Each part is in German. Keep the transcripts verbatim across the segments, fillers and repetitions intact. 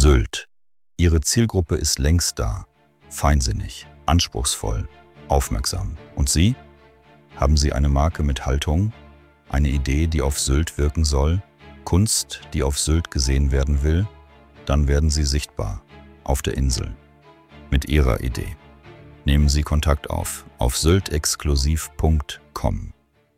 Sylt. Ihre Zielgruppe ist längst da. Feinsinnig, anspruchsvoll, aufmerksam. Und Sie? Haben Sie eine Marke mit Haltung? Eine Idee, die auf Sylt wirken soll? Kunst, die auf Sylt gesehen werden will? Dann werden Sie sichtbar. Auf der Insel. Mit Ihrer Idee. Nehmen Sie Kontakt auf. Auf syltexklusiv punkt com.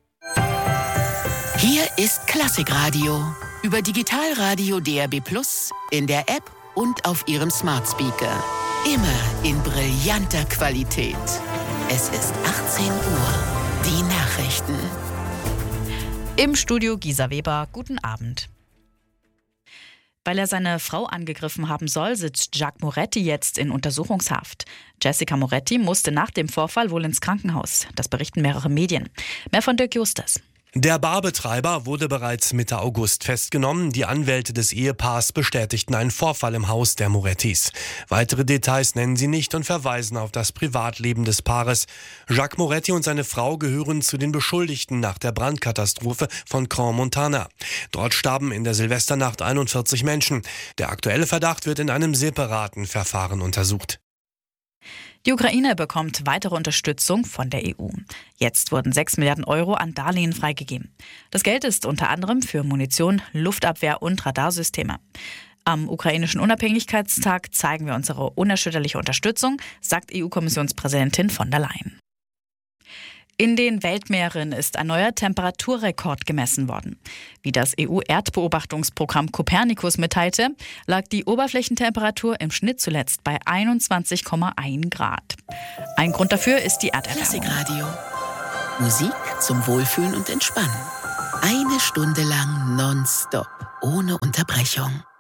Hier ist Klassikradio. Über Digitalradio D A B plus, in der App und auf Ihrem Smart Speaker. Immer in brillanter Qualität. Es ist achtzehn Uhr. Die Nachrichten. Im Studio Gisa Weber, guten Abend. Weil er seine Frau angegriffen haben soll, sitzt Jacques Moretti jetzt in Untersuchungshaft. Jessica Moretti musste nach dem Vorfall wohl ins Krankenhaus. Das berichten mehrere Medien. Mehr von Dirk Justus. Der Barbetreiber wurde bereits Mitte August festgenommen. Die Anwälte des Ehepaars bestätigten einen Vorfall im Haus der Morettis. Weitere Details nennen sie nicht und verweisen auf das Privatleben des Paares. Jacques Moretti und seine Frau gehören zu den Beschuldigten nach der Brandkatastrophe von Crans-Montana. Dort starben in der Silvesternacht einundvierzig Menschen. Der aktuelle Verdacht wird in einem separaten Verfahren untersucht. Die Ukraine bekommt weitere Unterstützung von der E U. Jetzt wurden sechs Milliarden Euro an Darlehen freigegeben. Das Geld ist unter anderem für Munition, Luftabwehr und Radarsysteme. Am ukrainischen Unabhängigkeitstag zeigen wir unsere unerschütterliche Unterstützung, sagt E U-Kommissionspräsidentin von der Leyen. In den Weltmeeren ist ein neuer Temperaturrekord gemessen worden. Wie das E U-Erdbeobachtungsprogramm Copernicus mitteilte, lag die Oberflächentemperatur im Schnitt zuletzt bei einundzwanzig Komma eins Grad. Ein Grund dafür ist die Erderwärmung. Klassikradio. Musik zum Wohlfühlen und Entspannen. Eine Stunde lang nonstop, ohne Unterbrechung.